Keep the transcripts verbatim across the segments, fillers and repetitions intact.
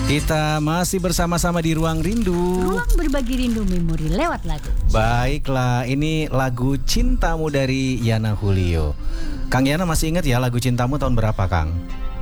Kita masih bersama-sama di Ruang Rindu. Ruang berbagi rindu memori lewat lagu. Baiklah, ini lagu Cintamu dari Yana Julio. Kang Yana masih ingat ya lagu Cintamu tahun berapa, Kang?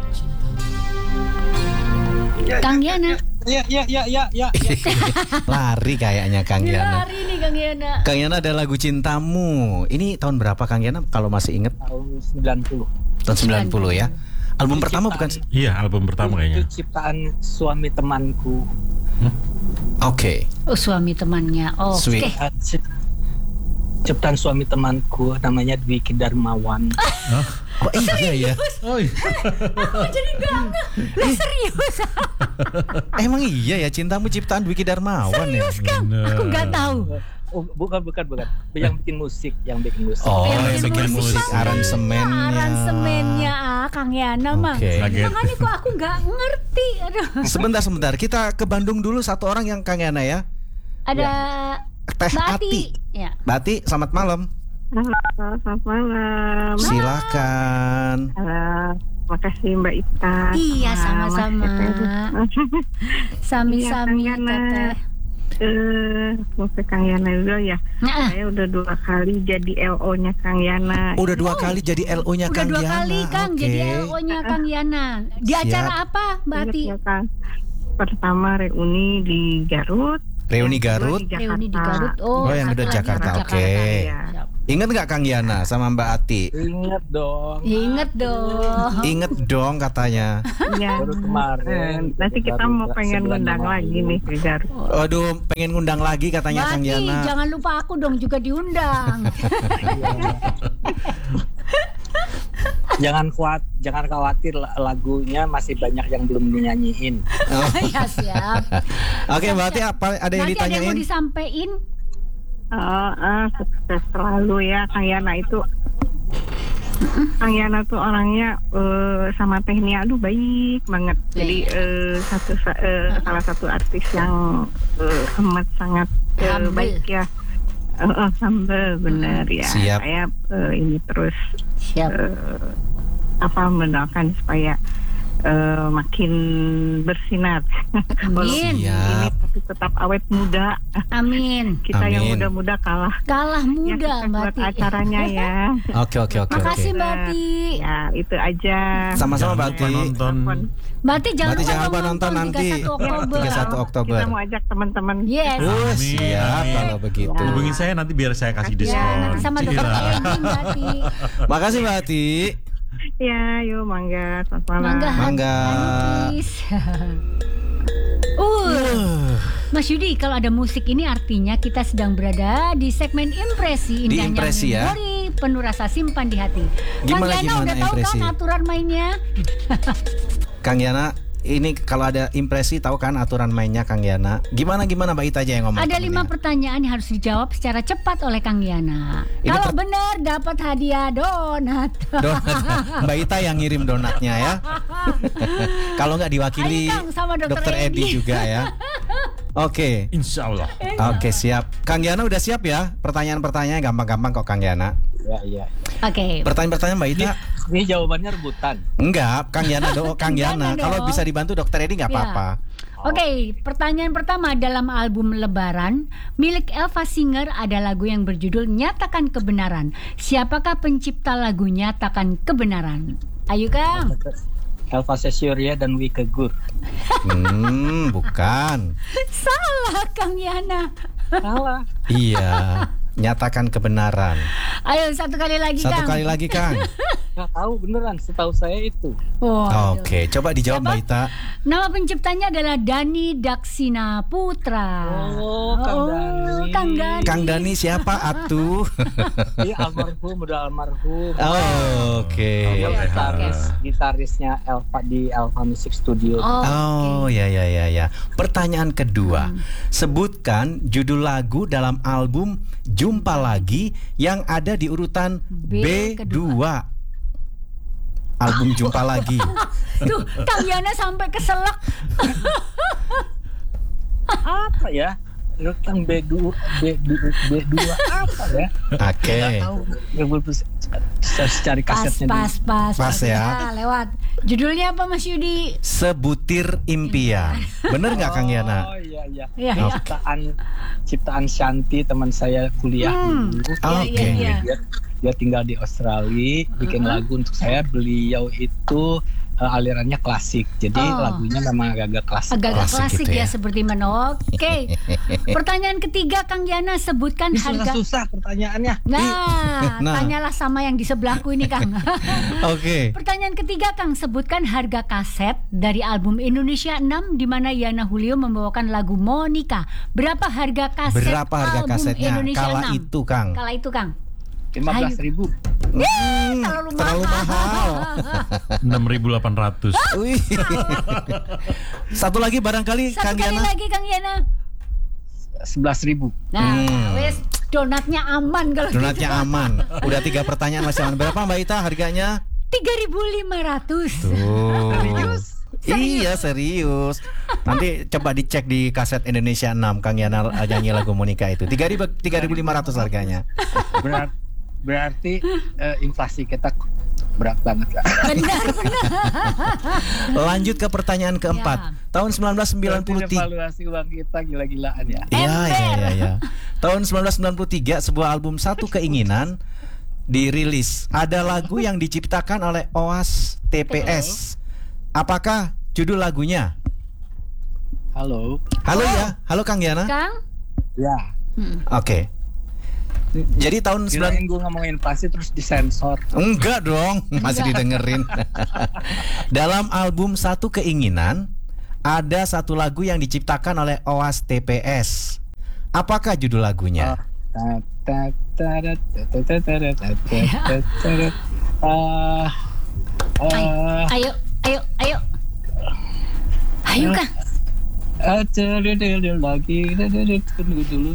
Kang Yana. Ya, ya, ya, ya, ya. Lari kayaknya Kang Yana. Lari nih Kang Yana. Kang Yana ada lagu Cintamu. Ini tahun berapa Kang Yana kalau masih ingat? Tahun sembilan puluh. Tahun sembilan puluh ya. Album Itu pertama ciptaan, bukan? Iya, album pertama kayaknya. Itu ciptaan suami temanku. Oke. Oh, suami temannya. Oh, oke. Sweet. Ciptaan, cip- ciptaan suami temanku namanya Dwiki Darmawan. Oh iya ya. Oh, iya. Aku jadi gak ngeh. Lah serius. Emang iya ya Cintamu ciptaan Dwiki Darmawan ya? Serius Kang. Aku gak tahu. Oh, bukan, bukan, bukan. Yang bikin musik, yang bikin musik. Oh, Yang yang bikin musik. musik, aransemennya. Aransemennya ah, Kang Yana mah. Oke. Kaget. Makanya kok aku gak ngerti. Aduh. Sebentar, sebentar. Kita ke Bandung dulu satu orang yang Kang Yana ya. Ada Teh Mbak Ati. Ati. Ya. Bati, selamat malam. Halo, selamat malam. Silakan. Halo, makasih Mbak Ita. Iya, sama-sama. Sami-sami Iya, Kang Yana. Teteh. Eh, mau ke Kang Yana dulu ya. Nah, Saya udah dua kali jadi L O-nya Kang Yana. Udah dua kali jadi L O-nya udah Kang dua Yana. kali Kang Oke. jadi L O-nya Kang Yana. Di Siap. acara apa Mbak Ingat Ati? ya, Kang? Pertama reuni di Garut. Reuni Yang kedua Garut. di Jakarta. Reuni di Garut. Oh, Oh, yang satu udah lagi Jakarta, di oke. Iya. Siap. Ingat nggak Kang Yana sama Mbak Ati? Ingat dong. Ingat dong. Ingat dong katanya. Iya. Baru kemarin. Eh, nanti kita Baru mau pengen sebulan ngundang yang lagi lalu. nih ke Garut. Aduh, pengen ngundang lagi katanya Mbak Kang Ati, Yana. jangan lupa aku dong juga diundang. Jangan kuat, jangan khawatir lagunya masih banyak yang belum dinyanyiin. Oh. Ya siap. Oke, Mbak Ati apa ada yang Nanti ada yang mau ditanyain? disampaikan? Oh, ah, sukses selalu ya Kang Yana itu. Kang Yana tuh orangnya eh, sama Tehnia aduh baik banget. Jadi eh, satu eh, salah satu artis yang eh, amat sangat eh, Humble. baik ya. Eh, eh, humble benar ya. Siap. Saya eh, ini terus Siap. eh, apa mendoakan supaya eh, makin bersinar. Amin. Ini Siap. tapi tetap awet muda. Amin. Kita yang Amin. muda-muda kalah. Kalah Ya, muda sukses Mbak buat Ati. acaranya ya. Oke, oke, oke, oke. Makasih Mbak Ati. Ya itu aja. Sama-sama Mbak Jangan lupa Ati. nonton. Mbak Ati jangan Mbak Ati lupa jangan lupa dong nonton nanti. tiga puluh satu Oktober. tiga puluh satu Oktober. Kita mau ajak teman-teman. Yes. Oh, Amin. siap Amin. kalau begitu. Ya. Hubungin saya nanti biar saya kasih Ya, diskon. Ya, nanti sama dokter Gila. Edi Mbak Ati. Makasih Mbak Ati. Ya, yuk mangga. Selamat malam. Mangga. Mangga. Anupis. Uh, Mas Yudi, kalau ada musik ini artinya kita sedang berada di segmen impresi. Di Indahnya impresi ya. memori, penuh rasa simpan di hati. Kang Gimana, Yana gimana udah tahu impresi? kan aturan mainnya? Kang Yana, ini kalau ada impresi tahu kan aturan mainnya Kang Yana. Gimana gimana Mbak Ita aja yang ngomong. Ada temennya. lima pertanyaan yang harus dijawab secara cepat oleh Kang Yana. Ini Kalau per- benar dapat hadiah donat. Donat. Mbak Ita yang ngirim donatnya ya. Kalau nggak diwakili Ayo, Kang, sama Dokter Dokter Edi Edi. juga ya. Oke. Insya Allah. Oke, siap. Kang Yana udah siap ya? Pertanyaan-pertanyaannya gampang-gampang kok Kang Yana. Ya, ya. Oke. Pertanyaan-pertanyaan Mbak Ita? Ini jawabannya rebutan. Enggak, Kang Yana do, Kang Yana. Jangan Kalau dong. bisa dibantu Dokter Edi nggak Ya. apa-apa. Oke, pertanyaan pertama, dalam album Lebaran milik Elva Singer ada lagu yang berjudul Nyatakan Kebenaran. Siapakah pencipta lagu Nyatakan Kebenaran? Ayo Kang. Elva Sessioria dan Wike Gur. Hmm, bukan. Salah Kang Yana. Salah. Iya, nyatakan kebenaran. Ayo satu kali lagi Satu Kang. kali lagi Kang. Nggak tahu beneran, setahu saya itu. Waduh. Oke, coba dijawab Mbak Ita. Nama penciptanya adalah Dani Daksina Putra. Oh, Kang Dani. Kang Dani. Kang Dani siapa atuh? Iya, almarhum, udah almarhum. Oh, Oke. Dia Oke. gitaris, gitarisnya Elva di Elva Music Studio. Oh, Oh ya ya ya ya. Pertanyaan kedua, sebutkan judul lagu dalam album Jumpa Lagi yang ada di urutan B B dua. Album Jumpa Lagi. Tuh, Kang Yana sampai keselak. Apa ya? tentang B dua B dua B dua apa ya? Oke. Nggak tahu. Nggak boleh harus cari Pas, kasetnya dulu. pas, pas. Pas ya. Lewat. Judulnya apa Mas Yudi? Sebutir impian. Bener nggak Kang Yana? Oh iya iya. Iya, iya. Ciptaan ciptaan Shanti teman saya kuliah Hmm. dulu. Iya, Oke. iya, iya. Dia, dia tinggal di Australia, bikin Uh-huh. lagu untuk saya. Beliau itu uh, alirannya klasik, jadi Oh. lagunya memang agak-agak klasik. Agak-agak Klasik klasik gitu ya. ya. Seperti mana. Oke. Pertanyaan ketiga Kang Yana, sebutkan Ini harga. susah-susah pertanyaannya. Nah, Nah. tanyalah sama yang di sebelahku ini Kang. Oke. Pertanyaan ketiga Kang, sebutkan harga kaset dari album Indonesia enam di mana Yana Julio membawakan lagu Monica. Berapa harga kaset Berapa harga album kasetnya Indonesia kala enam? itu Kang? Kala itu Kang. lima belas ribu. Hmm, Terlalu, terlalu mahal. enam ribu delapan ratus. Wih. Satu lagi barangkali Satu Kang kali Yana. lagi Kang Yana. sebelas ribu. Nah, Hmm. wes donatnya aman kalau Donatnya gitu. aman. Udah tiga pertanyaan masih aman. Berapa Mbak Ita harganya? tiga ribu lima ratus. Tuh. Iya serius. Nanti coba dicek di kaset Indonesia enam Kang Yana nyanyi lagu Monica itu. tiga ribu lima ratus harganya. Berat, berarti eh, inflasi kita berat banget lah. Benar, benar. Lanjut ke pertanyaan keempat. Ya. Tahun sembilan belas sembilan puluh tiga. Evaluasi uang kita gila-gilaan ya. Iya, iya, Ember. iya, iya. Tahun sembilan belas sembilan puluh tiga sebuah album Satu Keinginan dirilis. Ada lagu yang diciptakan oleh Oas T P S. Apakah judul lagunya? Halo. Halo ya, halo Kang Yana. Kang? Ya. Oke. Jadi tahun sembilan Kirain gue ngomongin inflasi terus disensor. Enggak dong, masih didengerin. Dalam album Satu Keinginan ada satu lagu yang diciptakan oleh Oas T P S. Apakah judul lagunya? Ah, ah, Ayo, ayo, ayo. Ayo Kang. ah, lagi. Tunggu dulu.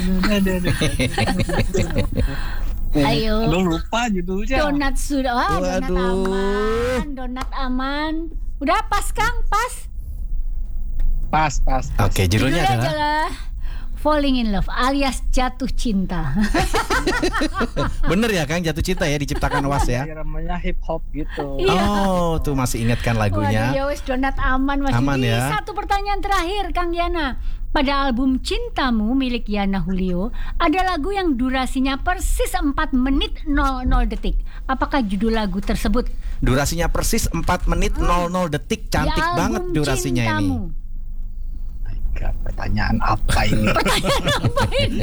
Ayo. Aduh, lupa judulnya. Donat sudah. Wah, donat Waduh. aman. Donat aman. Udah pas Kang, pas. Pas, pas. pas. Oke, judulnya adalah adalah Falling in Love alias jatuh cinta. bener ya Kang, jatuh cinta ya diciptakan Oas ya. Kayak namanya hip hop gitu. Iya. Oh, tuh masih ingatkan Waduh, lagunya. ya wes donat aman Mas Aman Yudi. ya. Satu pertanyaan terakhir Kang Yana. Pada album Cintamu milik Yana Julio ada lagu yang durasinya persis empat menit nol nol detik. Apakah judul lagu tersebut? Durasinya persis empat menit nol nol detik. Cantik Di album banget durasinya Cintamu. ini. God, pertanyaan apa ini? Apa ini?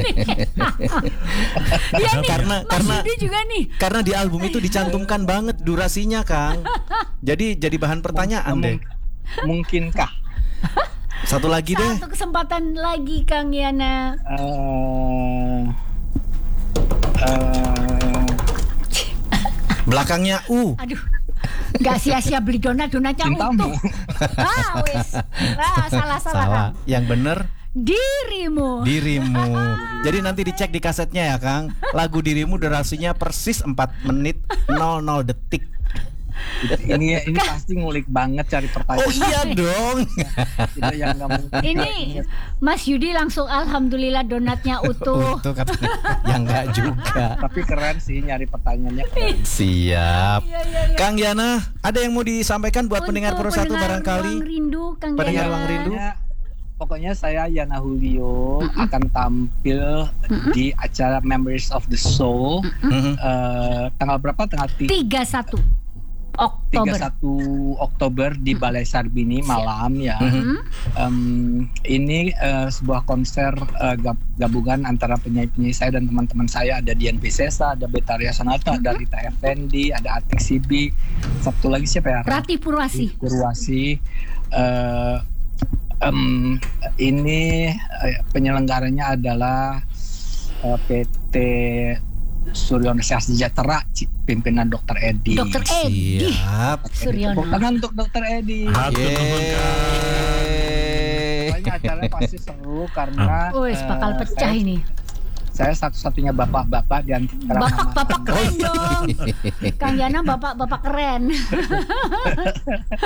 Ya nih, Karena- Mas karena- Yudi juga nih. Karena di album itu dicantumkan banget durasinya Kang. Jadi jadi bahan pertanyaan deh. Mungkinkah? Satu lagi deh. Satu kesempatan lagi Kang Yana. Eh, eh, Belakangnya U. Aduh, nggak sia-sia beli donat, donatnya Cintamu. utuh. Ah, wes. Ah, salah salah Salah. Kang. Yang bener Dirimu. Dirimu. Jadi nanti dicek di kasetnya ya Kang. Lagu Dirimu durasinya persis empat menit nol nol detik. ini ini pasti ngulik banget cari pertanyaan. Oh iya dong. Kita yang nggak mungkin. Ini Mas Yudi langsung alhamdulillah donatnya utuh. Untuk katanya. Yang enggak juga. Tapi keren sih nyari pertanyaannya. Keren. Siap. Iya, iya, iya. Kang Yana, ada yang mau disampaikan buat Untuk pendengar Pro satu pendengar barangkali? Ruang Rindu Kang Pendengar Yana. Ruang Rindu. Pokoknya, pokoknya saya Yana Julio akan tampil di acara Members of the Soul Mhm. eh, tanggal berapa? Tanggal tiga tiga puluh satu Oktober. puluh satu Oktober di Balai Sarbini malam ya. Hmm? Em, ini eh, sebuah konser eh, gab- gabungan antara penyanyi-penyanyi saya dan teman-teman saya. Ada Dian Piscesa, ada Betaria Sonata, ada Rita Effendi, ada Atik Sibi, satu lagi siapa ya? Rati Purwasi. Purwasi. Eh, em, ini eh, penyelenggaranya adalah eh, P T Suryono Sejahtera, Ci- pimpinan Dokter Edi. Dokter Edi Siap. Suryono. Bukan untuk Dokter Edi. Hatur nuhun, Kang. Pokoknya acaranya pasti seru karena Wes bakal eh, pecah saya, ini. Saya satu-satunya bapak-bapak di antara Bapak-bapak nama- keren dong. Kang Yana bapak-bapak keren.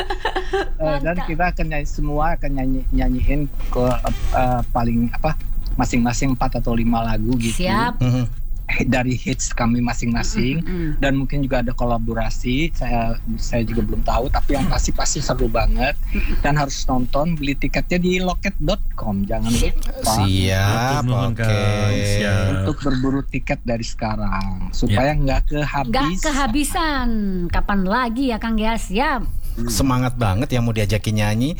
Eh, dan kita akan nyanyi semua akan nyanyi nyanyiin ke eh, paling apa masing-masing empat atau lima lagu gitu. Siap. Mhm. Dari hits kami masing-masing Mm-mm. dan mungkin juga ada kolaborasi. Saya saya juga belum tahu, tapi yang pasti pasti seru banget dan harus nonton. Beli tiketnya di loket dot com, jangan lupa Siap, Matur nuhun, oke. Kang. Siap. untuk berburu tiket dari sekarang supaya nggak Nggak kehabis. kehabisan. Kapan lagi ya Kang ya? Siap. Semangat banget yang mau diajakin nyanyi.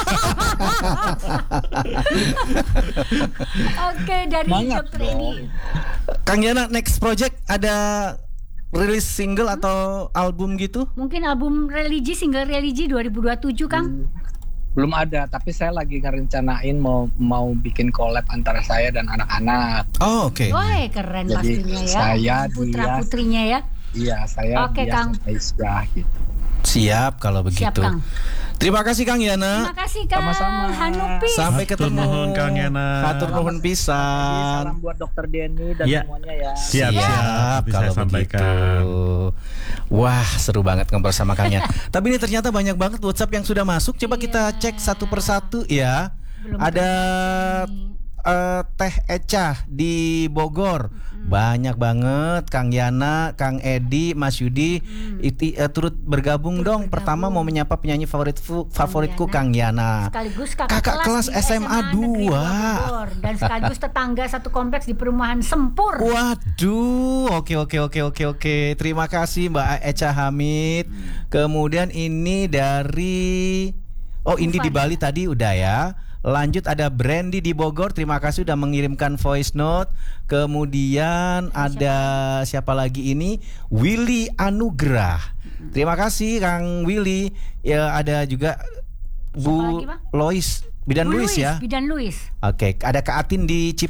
Oke, dari Semangat Dokter dong. Edi. Kang Yana, next project ada rilis single atau album gitu? Mungkin album religi, single religi dua ribu dua puluh tujuh Kang. Belum ada, tapi saya lagi ngerencanain mau mau bikin collab antara saya dan anak-anak. Oh, oke. Wah, keren Jadi, pastinya ya. saya, Putra dia- putrinya ya. Iya, saya Oke, dia Kang. sama Aisyah gitu. Siap kalau Siap begitu. Kang. Terima kasih Kang Yana. Terima kasih Kang Sama-sama. Hanupi. Sampai Hatur ketemu. nuhun, Kang Yana. Hatur nuhun Jadi, pisan. salam buat Dokter Denny dan Iya. semuanya ya. Siap, Siap, siap. Bisa kalau saya sampaikan. begitu. Wah, seru banget ngobrol sama Kang Yana. Tapi ini ternyata banyak banget WhatsApp yang sudah masuk. Coba kita cek satu persatu ya. Belum Ada nih. eh, Teh Eca di Bogor. Banyak banget Kang Yana, Kang Edi, Mas Yudi iti- eh, turut bergabung dong. bergabung. Pertama mau menyapa penyanyi favorit Yana. favoritku Kang Yana. Sekaligus kakak, Kakak kelas di S M A Negeri dua. Bogor. Dan sekaligus tetangga satu kompleks di perumahan Sempur. Waduh, oke oke oke oke oke. Terima kasih Mbak Eca Hamid. Kemudian ini dari oh Indi di Bali tadi udah ya. Lanjut ada Brandy di Bogor. Terima kasih udah mengirimkan voice note. Kemudian ada siapa lagi ini? Willy Anugrah. Terima kasih Kang Willy. Ya ada juga Bu lagi, Bang? Lois, Bidan Bu Luis ya. Bidan Luis. Oke, ada Kak Atin di Cip